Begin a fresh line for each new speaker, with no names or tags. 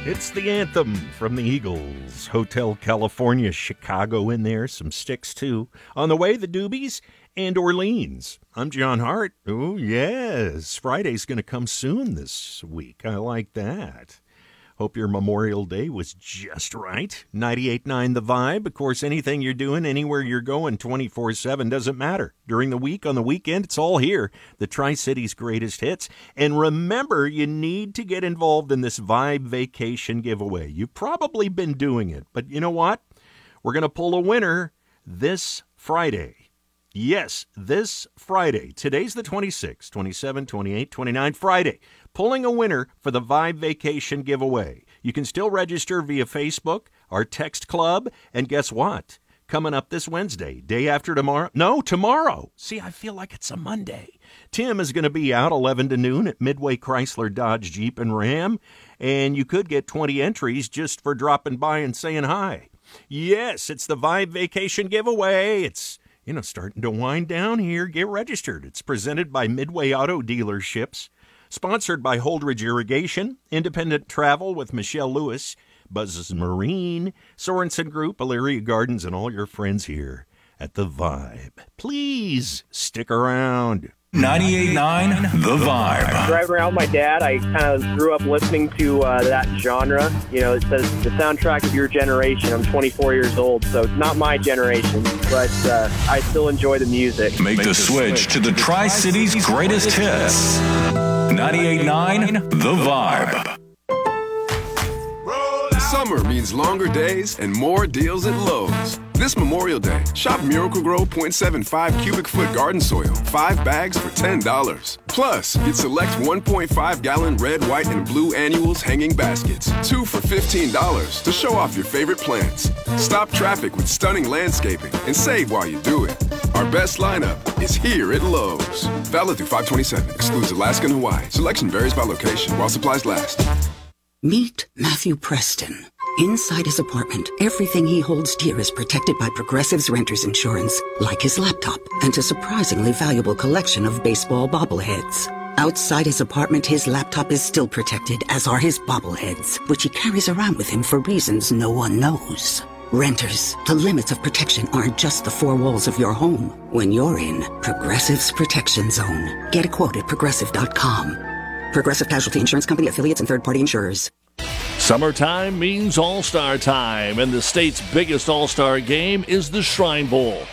It's the anthem from the Eagles. Hotel California, Chicago in there. Some Styx, too. On the way, the Doobies and Orleans. I'm John Hart. Oh, yes. Friday's going to come soon this week. I like that. Hope your Memorial Day was just right. 98.9 The Vibe. Of course, anything you're doing, anywhere you're going, 24/7 doesn't matter. During the week, on the weekend, it's all here. The Tri-Cities greatest hits. And remember, you need to get involved in this Vibe Vacation giveaway. You've probably been doing it, but you know what? We're going to pull a winner this Friday. Yes, this Friday. Today's the 26th, 27, 28, 29, Friday. Pulling a winner for the Vibe Vacation giveaway. You can still register via Facebook, our text club, and guess what? Coming up this Wednesday, day after tomorrow. No, tomorrow. See, I feel like it's a Monday. Tim is going to be out 11 to noon at Midway Chrysler Dodge Jeep and Ram, and you could get 20 entries just for dropping by and saying hi. Yes, it's the Vibe Vacation giveaway. It's starting to wind down here. Get registered. It's presented by Midway Auto Dealerships, sponsored by Holdridge Irrigation, Independent Travel with Michelle Lewis, Buzz's Marine, Sorensen Group, Elyria Gardens, and all your friends here at The Vibe. Please stick around.
98.9 The Vibe.
Driving around with my dad, I kind of grew up listening to that genre. It says the soundtrack of your generation. I'm 24 years old, so it's not my generation, but I still enjoy the music.
Make the switch to the Tri-Cities greatest hits. 98.9 The Vibe.
Summer means longer days and more deals at Lowe's. This Memorial Day, shop Miracle-Gro 0.75 cubic foot garden soil, 5 bags for $10. Plus, get select 1.5-gallon red, white, and blue annuals hanging baskets, 2 for $15 to show off your favorite plants. Stop traffic with stunning landscaping and save while you do it. Our best lineup is here at Lowe's. Valid through 5/27, excludes Alaska and Hawaii. Selection varies by location while supplies last.
Meet Matthew Preston. Inside his apartment, everything he holds dear is protected by Progressive's Renter's Insurance, like his laptop and a surprisingly valuable collection of baseball bobbleheads. Outside his apartment, his laptop is still protected, as are his bobbleheads, which he carries around with him for reasons no one knows. Renters, the limits of protection aren't just the four walls of your home. When you're in Progressive's Protection Zone, get a quote at Progressive.com. Progressive Casualty Insurance Company, affiliates, and third-party insurers.
Summertime means All-Star time, and the state's biggest All-Star game is the Shrine Bowl.